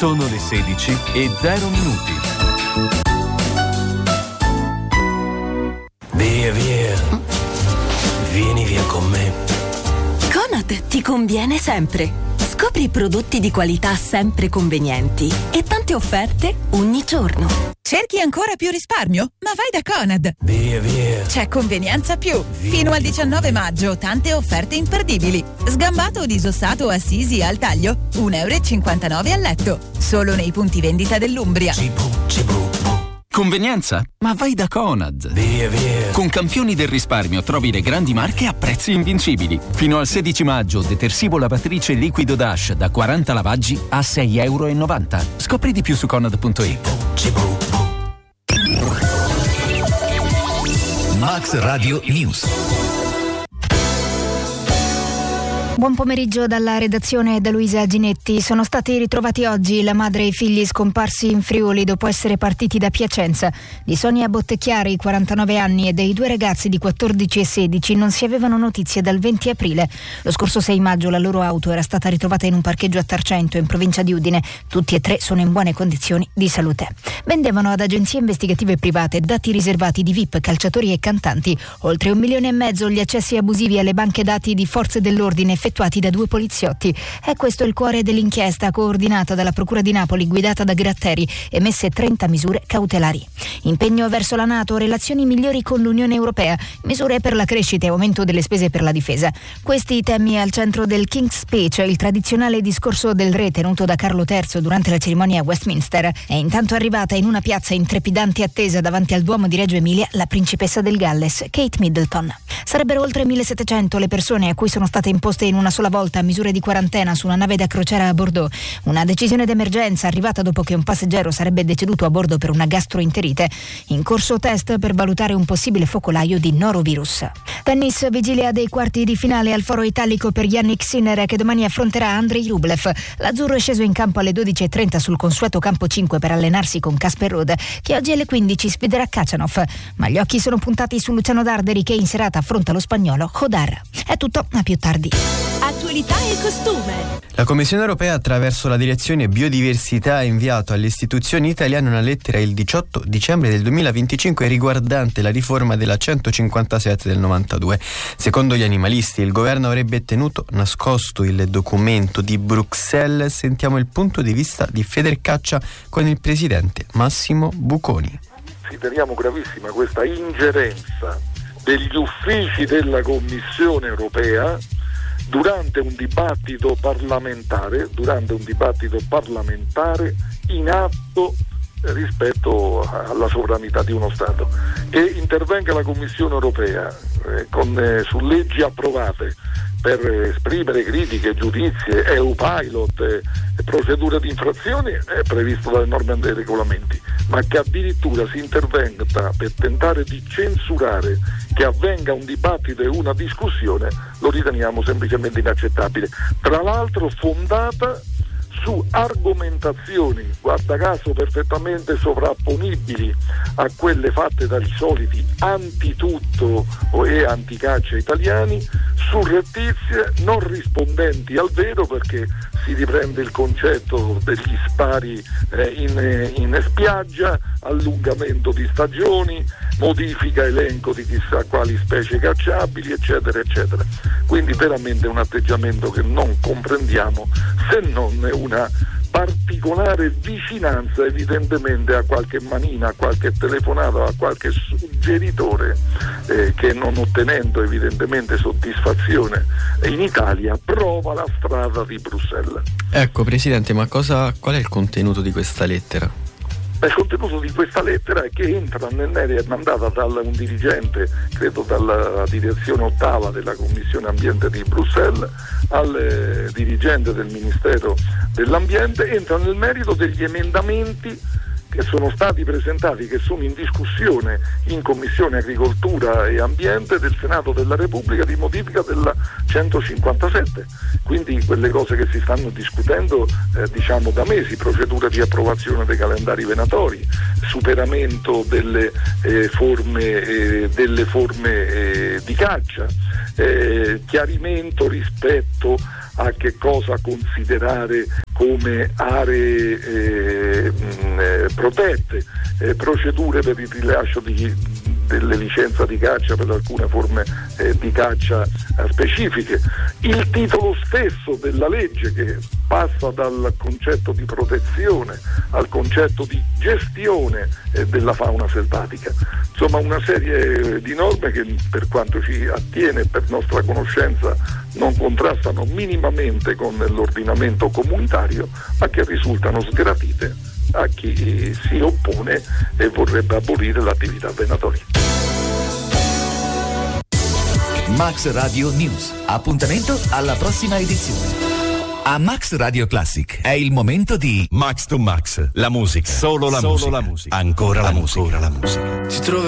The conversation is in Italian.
Sono le 16:00. Via, vieni via con me. Conad ti conviene sempre. Scopri prodotti di qualità sempre convenienti e tante offerte ogni giorno. Cerchi ancora più risparmio? Ma vai da Conad. Via. C'è Convenienza Più. Fino al 19 maggio, tante offerte imperdibili. Sgambato disossato Assisi al taglio, €1,59 al letto. Solo nei punti vendita dell'Umbria. Cibu. Convenienza? Ma vai da Conad. Via. Con campioni del risparmio trovi le grandi marche a prezzi invincibili. Fino al 16 maggio, detersivo lavatrice liquido Dash da 40 lavaggi a €6,90. Scopri di più su Conad.it. Cibu. Max Radio News. Buon pomeriggio dalla redazione da Luisa Ginetti. Sono stati ritrovati oggi la madre e i figli scomparsi in Friuli dopo essere partiti da Piacenza. Di Sonia Bottecchiari, 49 anni, e dei due ragazzi di 14 e 16 non si avevano notizie dal 20 aprile. Lo scorso 6 maggio la loro auto era stata ritrovata in un parcheggio a Tarcento, in provincia di Udine. Tutti e tre sono in buone condizioni di salute. Vendevano ad agenzie investigative private dati riservati di VIP, calciatori e cantanti. Oltre 1,5 milioni gli accessi abusivi alle banche dati di forze dell'ordine effettuati da 2 poliziotti. È questo il cuore dell'inchiesta coordinata dalla Procura di Napoli, guidata da Gratteri, emesse 30 misure cautelari. Impegno verso la NATO, relazioni migliori con l'Unione Europea, misure per la crescita e aumento delle spese per la difesa. Questi i temi al centro del King's Speech, il tradizionale discorso del re tenuto da Carlo III durante la cerimonia a Westminster. È intanto arrivata in una piazza in trepidante attesa davanti al Duomo di Reggio Emilia la principessa del Galles, Kate Middleton. Sarebbero oltre 1.700 le persone a cui sono state imposte in una sola volta misure di quarantena su una nave da crociera a Bordeaux. Una decisione d'emergenza arrivata dopo che un passeggero sarebbe deceduto a bordo per una gastroenterite. In corso test per valutare un possibile focolaio di norovirus. Tennis, vigilia dei quarti di finale al Foro Italico per Jannik Sinner, che domani affronterà Andrei Rublev. L'azzurro è sceso in campo alle 12:30 sul consueto campo 5 per allenarsi con Casper Ruud, che oggi alle 15 sfiderà Khachanov. Ma gli occhi sono puntati su Luciano Darderi, che in serata affronta lo spagnolo Hodar. È tutto, a più tardi. Attualità e costume. La Commissione europea, attraverso la direzione biodiversità, ha inviato alle istituzioni italiane una lettera il 18 dicembre del 2025 riguardante la riforma della 157 del 92. Secondo gli animalisti, il governo avrebbe tenuto nascosto il documento di Bruxelles. Sentiamo il punto di vista di Federcaccia con il presidente Massimo Buconi. Consideriamo gravissima questa ingerenza degli uffici della Commissione europea durante un dibattito parlamentare in atto rispetto alla sovranità di uno Stato. Che intervenga la Commissione europea su leggi approvate per esprimere critiche, giudizie, EU Pilot e procedure di infrazione è previsto dalle norme e dai regolamenti, ma che addirittura si intervenga per tentare di censurare che avvenga un dibattito e una discussione lo riteniamo semplicemente inaccettabile. Tra l'altro fondata su argomentazioni, guarda caso, perfettamente sovrapponibili a quelle fatte dai soliti antitutto e anticaccia italiani, surrettizie, non rispondenti al vero, perché si riprende il concetto degli spari in spiaggia, allungamento di stagioni, modifica elenco di chissà quali specie cacciabili, eccetera eccetera. Quindi veramente un atteggiamento che non comprendiamo, se non una particolare vicinanza evidentemente a qualche manina, a qualche telefonata, a qualche suggeritore che, non ottenendo evidentemente soddisfazione in Italia, prova la strada di Bruxelles. Ecco, Presidente, ma qual è il contenuto di questa lettera? Il contenuto di questa lettera è che entra nell'area mandata da un dirigente, credo dalla direzione ottava della Commissione Ambiente di Bruxelles, al dirigente del Ministero dell'Ambiente, entra nel merito degli emendamenti che sono stati presentati, che sono in discussione in Commissione Agricoltura e Ambiente del Senato della Repubblica, di modifica della 157. Quindi quelle cose che si stanno discutendo diciamo da mesi: procedura di approvazione dei calendari venatori, superamento delle forme di caccia, chiarimento rispetto a che cosa considerare come aree protette, procedure per il rilascio delle licenze di caccia per alcune forme di caccia specifiche, il titolo stesso della legge che passa dal concetto di protezione al concetto di gestione della fauna selvatica. Insomma, una serie di norme che per quanto ci attiene e per nostra conoscenza non contrastano minimamente con l'ordinamento comunitario, ma che risultano sgradite a chi si oppone e vorrebbe abolire l'attività venatoria. Max Radio News. Appuntamento alla prossima edizione. A Max Radio Classic è il momento di Max to Max. La musica. Solo la musica. Ancora la musica.